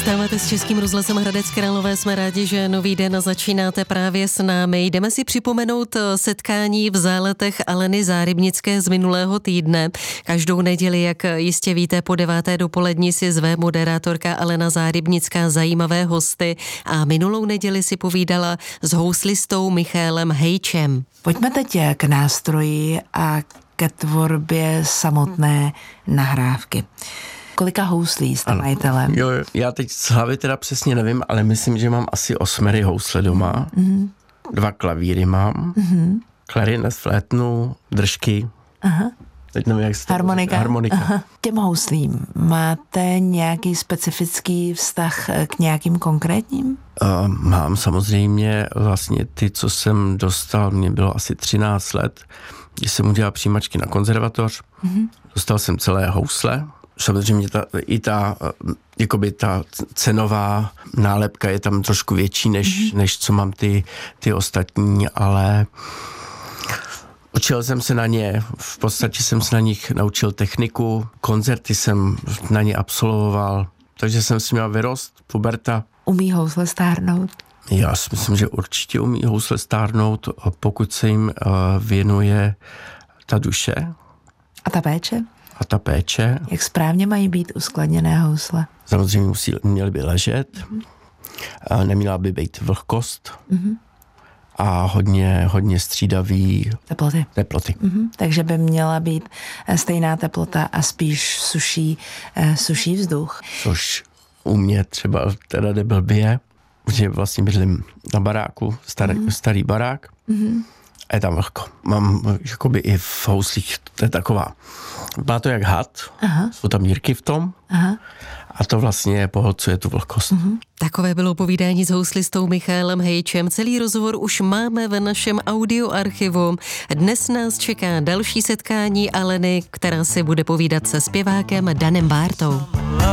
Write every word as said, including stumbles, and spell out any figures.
Zůstáváte s Českým rozhlasem Hradec Králové, jsme rádi, že nový den začínáte právě s námi. Jdeme si připomenout setkání v záletech Aleny Zárybnické z minulého týdne. Každou neděli, jak jistě víte, po deváté dopolední si zve moderátorka Alena Zárybnická zajímavé hosty a minulou neděli si povídala s houslistou Michaelem Hejčem. Pojďme teď k nástroji a ke tvorbě samotné nahrávky. Kolika houslí jste majitelem? Jo, já teď z hlavy teda přesně nevím, ale myslím, že mám asi osmery housle doma. Mm-hmm. Dva klavíry mám, mm-hmm. klarinet, flétnu, držky. Aha. Teď nevím, jak se to Harmonika. Harmonika. Aha. Těm houslím máte nějaký specifický vztah k nějakým konkrétním? Uh, mám samozřejmě vlastně ty, co jsem dostal, mě bylo asi třináct let, když jsem udělal přijímačky na konzervatoř. Mm-hmm. Dostal jsem celé housle. Samozřejmě ta, i ta, jakoby ta cenová nálepka je tam trošku větší, než, mm-hmm. než co mám ty, ty ostatní, ale učil jsem se na ně, v podstatě jsem se na nich naučil techniku, koncerty jsem na ně absolvoval, takže jsem si měl vyrost, puberta. Umí housle stárnout? Já si myslím, že určitě umí housle stárnout, pokud se jim uh, věnuje ta duše. A ta péče? A ta péče. Jak správně mají být uskladněné housle? Samozřejmě musí, měly by ležet, mm-hmm. neměla by být vlhkost mm-hmm. a hodně, hodně střídavý teploty. teploty. Mm-hmm. Takže by měla být stejná teplota a spíš suší, suší vzduch. Což u mě třeba teda jde blbě, protože vlastně bydlím na baráku, starý, mm-hmm. starý barák. Mm-hmm. A je tam vlhko. Mám jakoby i v houslích, to je taková, má to jak had, aha. Jsou tam dírky v tom. Aha. A to vlastně pohlcuje tu vlhkost. Uh-huh. Takové bylo povídání s houslistou Michaelem Hejčem. Celý rozhovor už máme ve našem audioarchivu. Dnes nás čeká další setkání Aleny, která si bude povídat se zpěvákem Danem Bártou.